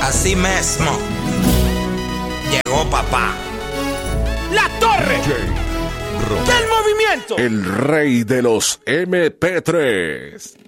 Así mismo. Llegó papá. La torre del movimiento. El rey de los MP3.